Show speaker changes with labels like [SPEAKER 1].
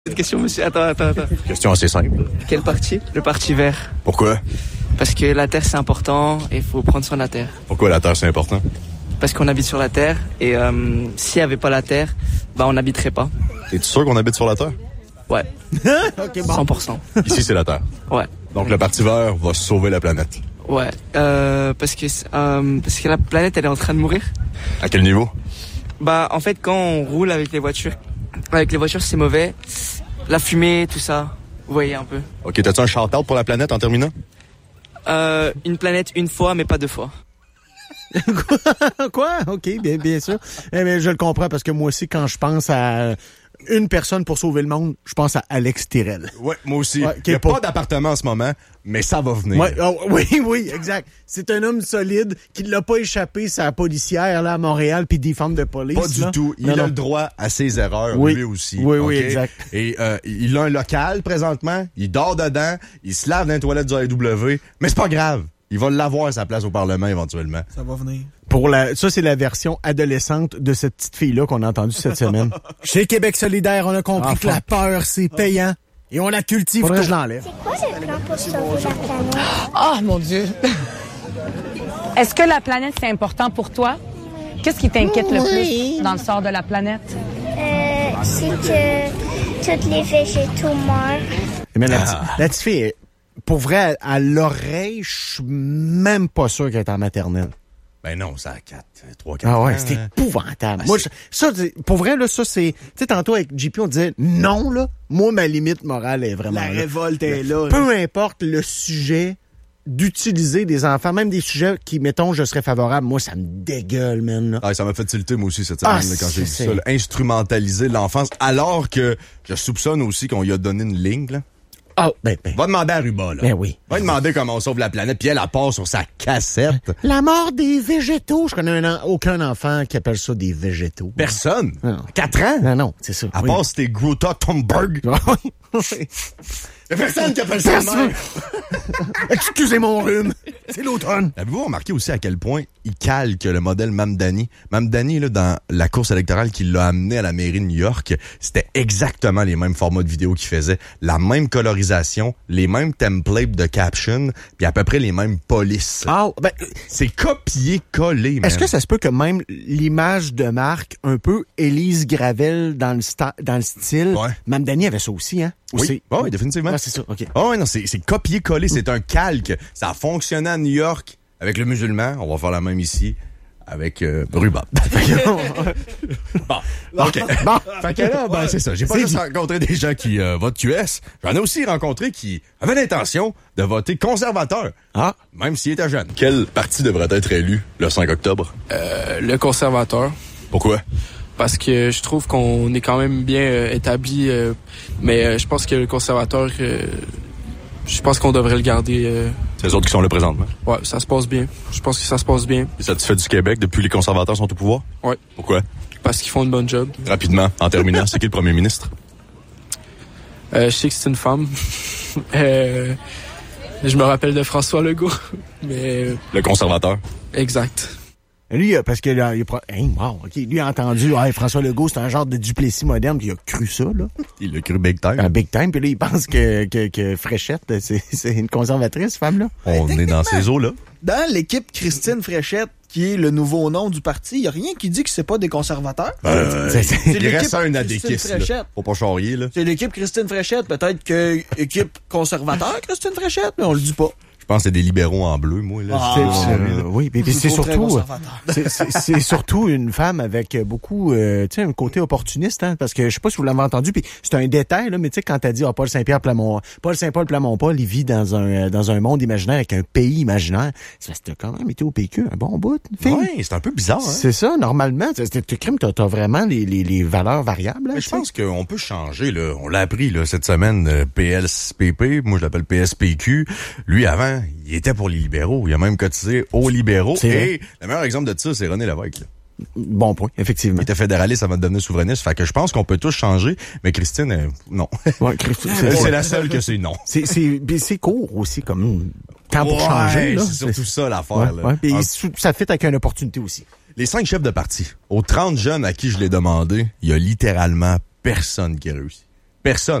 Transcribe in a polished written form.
[SPEAKER 1] Cette question, monsieur. Attends.
[SPEAKER 2] Question assez simple.
[SPEAKER 1] Quel parti? Le parti vert.
[SPEAKER 2] Pourquoi?
[SPEAKER 1] Parce que la terre c'est important et il faut prendre soin de la terre.
[SPEAKER 2] Pourquoi la terre c'est important?
[SPEAKER 1] Parce qu'on habite sur la terre et s'il n'y avait pas la terre, on n'habiterait pas.
[SPEAKER 2] T'es-tu sûr qu'on habite sur la terre?
[SPEAKER 1] Ouais.
[SPEAKER 3] OK, bon.
[SPEAKER 1] 100%.
[SPEAKER 2] Ici c'est la terre.
[SPEAKER 1] Ouais.
[SPEAKER 2] Donc le parti vert va sauver la planète.
[SPEAKER 1] Ouais. Parce que la planète elle est en train de mourir.
[SPEAKER 2] À quel niveau?
[SPEAKER 1] En fait quand on roule avec les voitures c'est mauvais. La fumée, tout ça. Vous voyez un peu.
[SPEAKER 2] OK, t'as-tu un shout-out pour la planète en terminant?
[SPEAKER 1] Une planète une fois, mais pas deux fois.
[SPEAKER 3] Quoi? OK, bien sûr. Mais je le comprends parce que moi aussi, quand je pense à une personne pour sauver le monde, je pense à Alex Tyrell.
[SPEAKER 2] Ouais, moi aussi.
[SPEAKER 3] Ouais,
[SPEAKER 2] Il n'y a pas d'appartement en ce moment, mais ça va venir.
[SPEAKER 3] Ouais, oui, exact. C'est un homme solide qui ne l'a pas échappé sa policière là, à Montréal puis des femmes de police.
[SPEAKER 2] Pas du tout. Il a le droit à ses erreurs, lui aussi.
[SPEAKER 3] Oui,
[SPEAKER 2] okay?
[SPEAKER 3] exact.
[SPEAKER 2] Et il a un local présentement, il dort dedans, il se lave dans les toilettes du AEW, mais c'est pas grave. Il va l'avoir sa place au Parlement éventuellement.
[SPEAKER 4] Ça va venir.
[SPEAKER 3] Ça, c'est la version adolescente de cette petite fille-là qu'on a entendue cette semaine. Chez Québec solidaire, on a compris que la peur, c'est payant. Et on la cultive. Faudrait que je l'enlève.
[SPEAKER 5] C'est quoi le plan pour sauver la planète?
[SPEAKER 6] Oh, mon Dieu! Est-ce que la planète, c'est important pour toi? Qu'est-ce qui t'inquiète le plus dans le sort de la planète?
[SPEAKER 5] C'est que tous les végétaux meurent.
[SPEAKER 3] Mais la petite fille, pour vrai, à l'oreille, je suis même pas sûr qu'elle est en maternelle.
[SPEAKER 2] Ben non, ça a 3-4
[SPEAKER 3] Ah ouais,
[SPEAKER 2] ans.
[SPEAKER 3] c'est épouvantable. Moi, pour vrai, là, ça, c'est... Tu sais, tantôt, avec JP, on disait non, là. Moi, ma limite morale est vraiment
[SPEAKER 4] La
[SPEAKER 3] là.
[SPEAKER 4] révolte est là.
[SPEAKER 3] Peu importe le sujet d'utiliser des enfants, même des sujets qui, mettons, je serais favorable, moi, ça me dégueule, man. Là.
[SPEAKER 2] Ah, ça m'a fait tilter, moi aussi, cette semaine, là, quand j'ai vu ça. Là, instrumentaliser l'enfance, alors que je soupçonne aussi qu'on lui a donné une ligne, là.
[SPEAKER 3] Oh,
[SPEAKER 2] Va demander à Ruba, là.
[SPEAKER 3] Ben oui.
[SPEAKER 2] Va lui demander comment on sauve la planète, puis elle part sur sa cassette.
[SPEAKER 3] La mort des végétaux. Je connais aucun enfant qui appelle ça des végétaux.
[SPEAKER 2] Personne.
[SPEAKER 3] Non.
[SPEAKER 2] 4 ans.
[SPEAKER 3] Non, c'est ça.
[SPEAKER 2] À part c'était Grota Thunberg.
[SPEAKER 3] Oui.
[SPEAKER 2] Y'a personne qui appelle ça de même.
[SPEAKER 3] Excusez mon rhume. C'est l'automne.
[SPEAKER 2] Avez-vous remarqué aussi à quel point il calque le modèle Mamdani? Mamdani, là, dans la course électorale qui l'a amené à la mairie de New York, c'était exactement les mêmes formats de vidéos qu'il faisait. La même colorisation, les mêmes templates de caption, puis à peu près les mêmes polices. C'est copié-collé, man.
[SPEAKER 3] Est-ce que ça se peut que même l'image de marque, un peu Élise Gravel dans le style, Mamdani avait ça aussi, hein?
[SPEAKER 2] Oui, définitivement.
[SPEAKER 3] Ah, c'est ça, OK.
[SPEAKER 2] Oh, non, c'est copié-collé, c'est un calque. Ça a fonctionné à New York avec le musulman. On va faire la même ici avec Ruba. Bon. OK. Bon. Fait que là, c'est ça. J'ai pas juste rencontré des gens qui votent QS. J'en ai aussi rencontré qui avaient l'intention de voter conservateur. Ah. Même s'il était jeune. Quel parti devrait être élu le 5 octobre?
[SPEAKER 1] Le conservateur.
[SPEAKER 2] Pourquoi?
[SPEAKER 1] Parce que je trouve qu'on est quand même bien établi, mais je pense que le conservateur, je pense qu'on devrait le garder.
[SPEAKER 2] C'est les autres qui sont là présentement?
[SPEAKER 1] Ouais, ça se passe bien. Je pense que ça se passe bien.
[SPEAKER 2] Et satisfait du Québec depuis que les conservateurs sont au pouvoir?
[SPEAKER 1] Ouais.
[SPEAKER 2] Pourquoi?
[SPEAKER 1] Parce qu'ils font une bonne job.
[SPEAKER 2] Rapidement, en terminant, c'est qui le premier ministre?
[SPEAKER 1] Je sais que c'est une femme. Je me rappelle de François Legault, mais...
[SPEAKER 2] Le conservateur?
[SPEAKER 1] Exact.
[SPEAKER 3] Lui, parce que là, lui a entendu, François Legault, c'est un genre de Duplessis moderne, puis il a cru ça, là.
[SPEAKER 2] Il a cru big time.
[SPEAKER 3] Big time, puis là, il pense que Fréchette, c'est une conservatrice, femme-là.
[SPEAKER 2] On est dans ces eaux-là.
[SPEAKER 4] Dans l'équipe Christine Fréchette, qui est le nouveau nom du parti, il n'y a rien qui dit que c'est pas des conservateurs.
[SPEAKER 2] Il reste un adéquiste, là. Faut pas charrier, là.
[SPEAKER 4] C'est l'équipe Christine Fréchette. Peut-être que équipe conservateur Christine Fréchette, mais on le dit pas.
[SPEAKER 2] Je pense que c'est des libéraux en bleu, moi. Là.
[SPEAKER 3] Oui, mais c'est surtout, c'est surtout une femme avec beaucoup, tu sais, un côté opportuniste, hein, parce que je sais pas si vous l'avez entendu, puis c'est un détail, là, mais tu sais, quand t'as dit, Paul Saint-Paul Plamondon, il vit dans un monde imaginaire avec un pays imaginaire, c'était quand même été au PQ un bon bout, fille.
[SPEAKER 2] Oui, c'est un peu bizarre, hein.
[SPEAKER 3] C'est ça, normalement, t'es crime, t'as vraiment les valeurs variables, là.
[SPEAKER 2] Mais je pense qu'on peut changer, là. On l'a appris, là, cette semaine, PLSPP, moi je l'appelle PSPQ. Lui, avant, il était pour les libéraux. Il a même cotisé aux libéraux. Et le meilleur exemple de ça, c'est René Lévesque, là.
[SPEAKER 3] Bon point, effectivement.
[SPEAKER 2] Il était fédéraliste avant de devenir souverainiste. Fait que je pense qu'on peut tous changer, mais Christine, non.
[SPEAKER 3] Ouais, Christine,
[SPEAKER 2] c'est la seule que c'est non.
[SPEAKER 3] C'est court aussi, comme temps pour changer, là.
[SPEAKER 2] C'est surtout ça, l'affaire, là.
[SPEAKER 3] Ouais. Puis ça fit avec une opportunité aussi.
[SPEAKER 2] Les 5 chefs de parti, aux 30 jeunes à qui je l'ai demandé, il y a littéralement personne qui a réussi. Personne.